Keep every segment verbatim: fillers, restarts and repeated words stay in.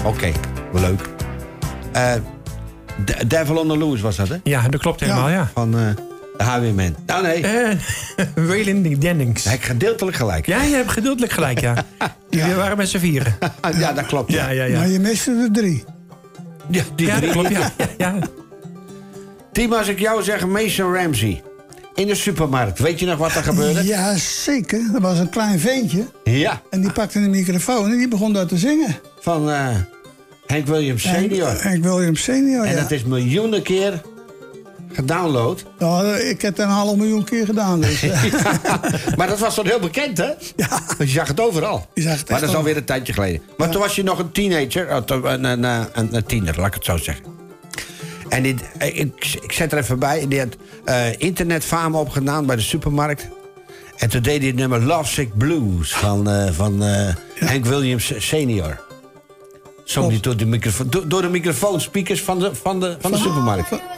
Oké, okay, leuk. Uh, De- Devil on the Loose was dat, hè? Ja, dat klopt helemaal, ja. ja. Van uh, de Highwaymen. Nou, nee. Uh, Waylon Jennings. Hij heeft gedeeltelijk gelijk. Ja, je hebt gedeeltelijk gelijk, ja. Die ja. waren met z'n vieren. Ja, dat klopt. Ja. Ja, ja, ja. Maar je miste er drie. Ja, die ja, drie. Dat klopt, ja. ja, ja. Tim, als ik jou zeg Mason Ramsey. In de supermarkt. Weet je nog wat er gebeurde? Ja, zeker. Dat was een klein ventje. Ja. En die pakte een microfoon en die begon daar te zingen. Van uh, Hank Williams senior. Hank, Hank Williams senior, En ja. dat is miljoenen keer gedownload. Nou, ik heb het een half miljoen keer gedaan. Dus, uh. ja, maar dat was toch heel bekend, hè? Ja. Want je zag het overal. Je zag het maar dat is al. alweer een tijdje geleden. Maar ja. toen was je nog een teenager. Een, een, een, een tiener, laat ik het zo zeggen. En die, ik, ik zet er even bij. Die had uh, internetfame opgedaan bij de supermarkt. En toen deed hij het nummer Lovesick Blues van, uh, van uh, ja. Hank Williams senior. Zong die door de, microfoon, door, door de microfoonspeakers van de, van de, van de supermarkt. Ja.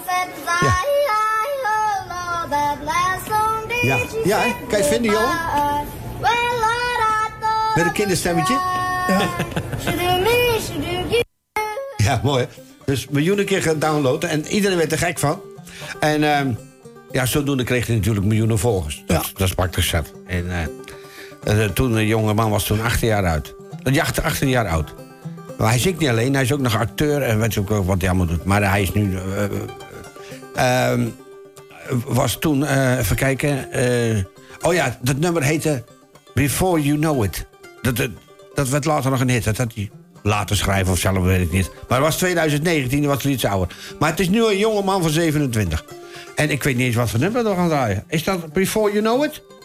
Ja, ja hè? Kan je het vinden, jongen? Met een kinderstemmetje? Ja. Ja, mooi. Dus miljoenen keer gedownload en iedereen werd er gek van. En uh, ja, zodoende kreeg hij natuurlijk miljoenen volgers. Dat, ja. dat is praktisch zat. En uh, toen, de jonge man was toen achttien jaar oud. Ja, achttien jaar oud. Maar hij zingt niet alleen, hij is ook nog acteur en weet je ook wat hij allemaal doet. Maar hij is nu... Uh, uh, uh, was toen, uh, even kijken... Uh, oh ja, dat nummer heette Before You Know It. Dat, dat, dat werd later nog een hit. Dat had hij laten schrijven of zelf, weet ik niet. Maar het was twintig negentien, dat was hij iets ouder. Maar het is nu een jonge man van zevenentwintig. En ik weet niet eens wat voor nummer we gaan draaien. Is dat Before You Know It?